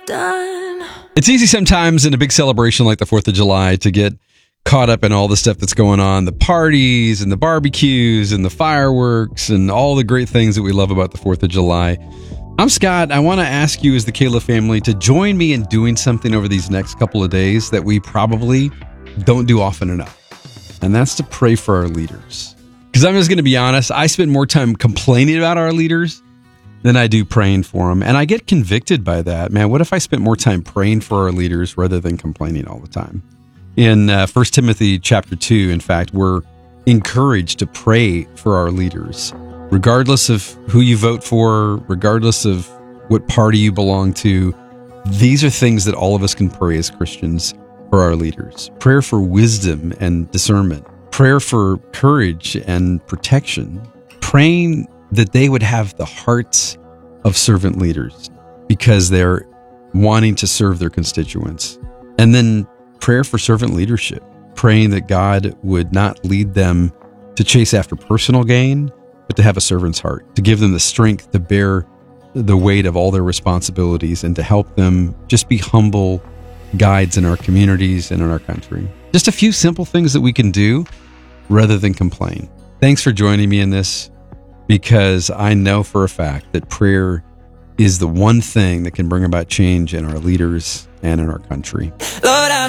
done. It's easy sometimes in a big celebration like the 4th of July to get caught up in all the stuff that's going on, the parties and the barbecues and the fireworks and all the great things that we love about the 4th of July. I'm Scott. I want to ask you as the Kayla family to join me in doing something over these next couple of days that we probably don't do often enough. And that's to pray for our leaders. Because I'm just going to be honest, I spend more time complaining about our leaders than I do praying for them. And I get convicted by that. Man, what if I spent more time praying for our leaders rather than complaining all the time? In 1 Timothy chapter 2, in fact, we're encouraged to pray for our leaders. Regardless of who you vote for, regardless of what party you belong to, these are things that all of us can pray as Christians for our leaders. Prayer for wisdom and discernment. Prayer for courage and protection. Praying that they would have the hearts of servant leaders because they're wanting to serve their constituents. And then prayer for servant leadership. Praying that God would not lead them to chase after personal gain, but to have a servant's heart, to give them the strength to bear the weight of all their responsibilities and to help them just be humble guides in our communities and in our country. Just a few simple things that we can do rather than complain. Thanks for joining me in this, because I know for a fact that prayer is the one thing that can bring about change in our leaders and in our country. Lord,